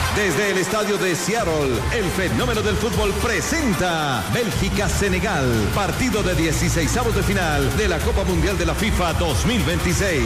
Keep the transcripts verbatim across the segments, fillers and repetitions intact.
Desde el estadio de Seattle, el fenómeno del fútbol presenta Bélgica-Senegal, partido de dieciseisavos de final de la Copa Mundial de la FIFA dos mil veintiséis.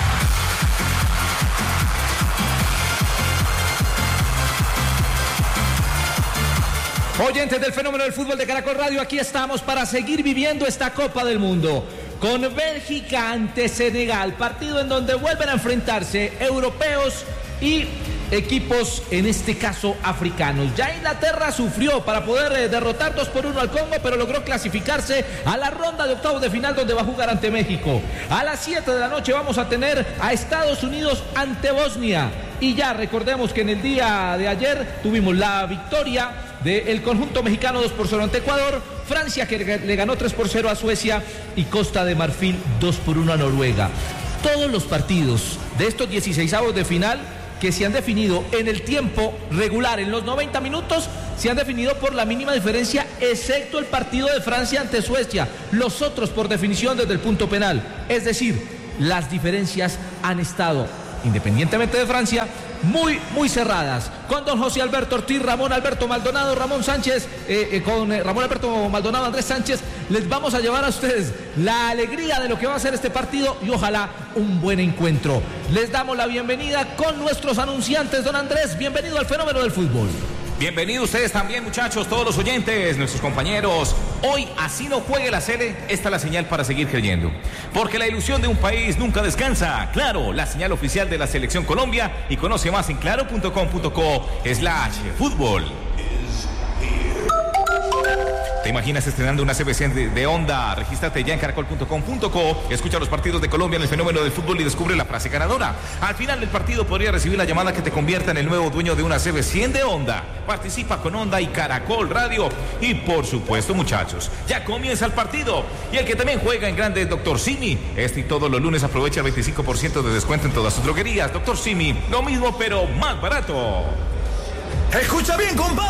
Oyentes del fenómeno del fútbol de Caracol Radio, aquí estamos para seguir viviendo esta Copa del Mundo con Bélgica ante Senegal, partido en donde vuelven a enfrentarse europeos y equipos, en este caso africanos. Ya Inglaterra sufrió para poder eh, derrotar dos por uno al Congo, pero logró clasificarse a la ronda de octavos de final, donde va a jugar ante México. A las siete de la noche vamos a tener a Estados Unidos ante Bosnia. Y ya recordemos que en el día de ayer tuvimos la victoria del conjunto mexicano dos por cero ante Ecuador, Francia que le ganó tres por cero a Suecia y Costa de Marfil dos por uno a Noruega. Todos los partidos de estos dieciseisavos de final que se han definido en el tiempo regular, en los noventa minutos, se han definido por la mínima diferencia, excepto el partido de Francia ante Suecia. Los otros por definición desde el punto penal. Es decir, las diferencias han estado, independientemente de Francia, muy, muy cerradas. Con don José Alberto Ortiz, Ramón Alberto Maldonado, Ramón Sánchez, eh, eh, con eh, Ramón Alberto Maldonado, Andrés Sánchez, les vamos a llevar a ustedes la alegría de lo que va a ser este partido y ojalá un buen encuentro. Les damos la bienvenida con nuestros anunciantes. Don Andrés, bienvenido al fenómeno del fútbol. Bienvenidos ustedes también, muchachos, todos los oyentes, nuestros compañeros. Hoy, así no juegue la Sele, esta es la señal para seguir creyendo. Porque la ilusión de un país nunca descansa. Claro, la señal oficial de la Selección Colombia. Y conoce más en claro punto com punto co slash fútbol. ¿Te imaginas estrenando una C B C de, de Onda? Regístrate ya en caracol punto com punto co, escucha los partidos de Colombia en el fenómeno del fútbol y descubre la frase ganadora. Al final del partido podría recibir la llamada que te convierta en el nuevo dueño de una C B cien de Onda. Participa con Onda y Caracol Radio. Y por supuesto, muchachos, ya comienza el partido. Y el que también juega en grande es Doctor Simi. Este y todos los lunes aprovecha el veinticinco por ciento de descuento en todas sus droguerías. Doctor Simi, lo mismo pero más barato. Escucha bien, compadre.